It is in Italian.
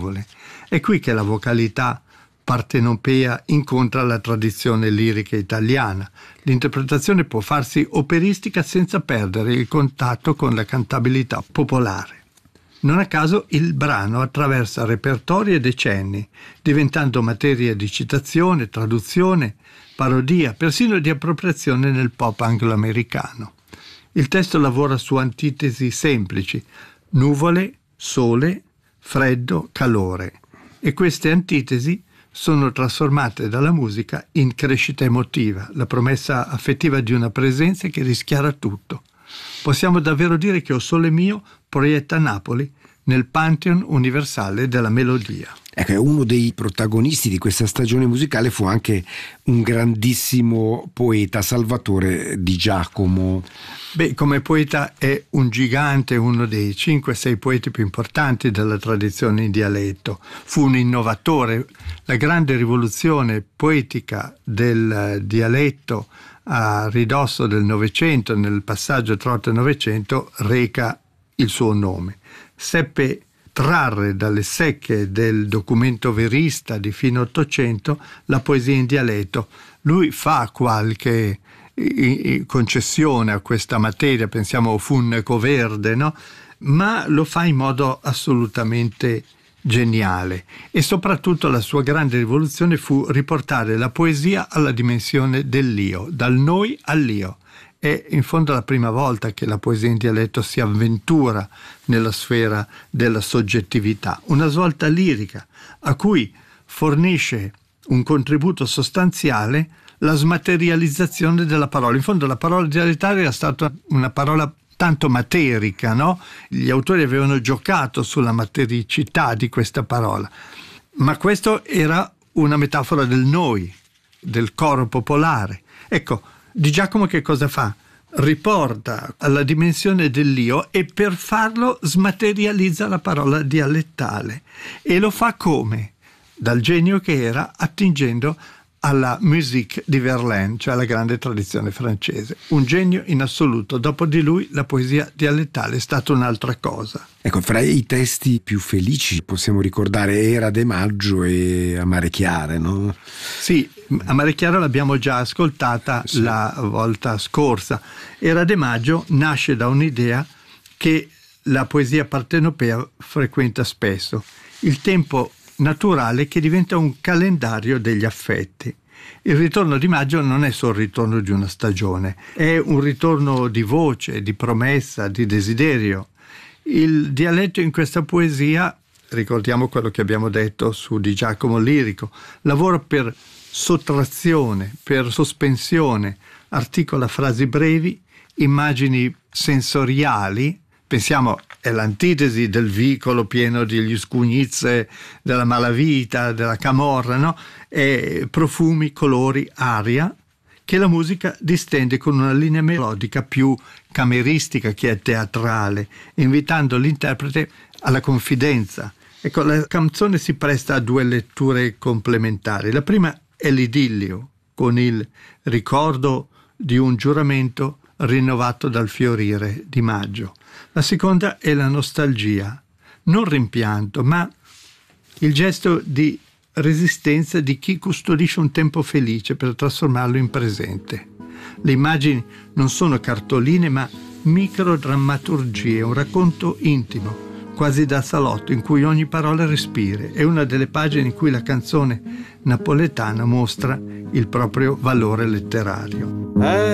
nuvole. È qui che la vocalità partenopea incontra la tradizione lirica italiana. L'interpretazione può farsi operistica senza perdere il contatto con la cantabilità popolare. Non a caso il brano attraversa repertori e decenni, diventando materia di citazione, traduzione, parodia, persino di appropriazione nel pop angloamericano. Il testo lavora su antitesi semplici: nuvole, sole, freddo, calore. E queste antitesi sono trasformate dalla musica in crescita emotiva, la promessa affettiva di una presenza che rischiara tutto. Possiamo davvero dire che O Sole Mio proietta Napoli nel pantheon universale della melodia. Ecco, uno dei protagonisti di questa stagione musicale fu anche un grandissimo poeta, Salvatore Di Giacomo. Come poeta è un gigante, uno dei 5-6 poeti più importanti della tradizione in dialetto. Fu un innovatore. La grande rivoluzione poetica del dialetto a ridosso del Novecento, nel passaggio tra 8 e Novecento, reca il suo nome. Seppe trarre dalle secche del documento verista di fine Ottocento la poesia in dialetto. Lui fa qualche concessione a questa materia, pensiamo a Funneco Verde, no? Ma lo fa in modo assolutamente geniale, e soprattutto la sua grande rivoluzione fu riportare la poesia alla dimensione dell'io, dal noi all'io. È in fondo la prima volta che la poesia in dialetto si avventura nella sfera della soggettività, una svolta lirica a cui fornisce un contributo sostanziale la smaterializzazione della parola. In fondo la parola dialettale era stata una parola tanto materica, no? Gli autori avevano giocato sulla matericità di questa parola, ma questo era una metafora del noi, del coro popolare. Ecco, Di Giacomo che cosa fa? Riporta alla dimensione dell'io e per farlo smaterializza la parola dialettale, e lo fa come? Dal genio che era, attingendo alla musique di Verlaine, cioè alla grande tradizione francese. Un genio in assoluto. Dopo di lui la poesia dialettale è stata un'altra cosa. Ecco, fra i testi più felici possiamo ricordare Era de Maggio e Amare Chiare, no? Sì, Amare Chiare l'abbiamo già ascoltata la volta scorsa. Era de Maggio nasce da un'idea che la poesia partenopea frequenta spesso: il tempo naturale che diventa un calendario degli affetti. Il ritorno di maggio non è solo il ritorno di una stagione, è un ritorno di voce, di promessa, di desiderio. Il dialetto in questa poesia, ricordiamo quello che abbiamo detto su Di Giacomo lirico, lavora per sottrazione, per sospensione, articola frasi brevi, immagini sensoriali. Pensiamo, è l'antitesi del vicolo pieno degli scugnizze, della malavita, della camorra, no? E profumi, colori, aria, che la musica distende con una linea melodica più cameristica che è teatrale, invitando l'interprete alla confidenza. Ecco, la canzone si presta a due letture complementari. La prima è l'idillio, con il ricordo di un giuramento rinnovato dal fiorire di maggio. La seconda è la nostalgia, non rimpianto, ma il gesto di resistenza di chi custodisce un tempo felice per trasformarlo in presente. Le immagini non sono cartoline, ma microdrammaturgie, un racconto intimo, quasi da salotto, in cui ogni parola respira. È una delle pagine in cui la canzone napoletana mostra il proprio valore letterario.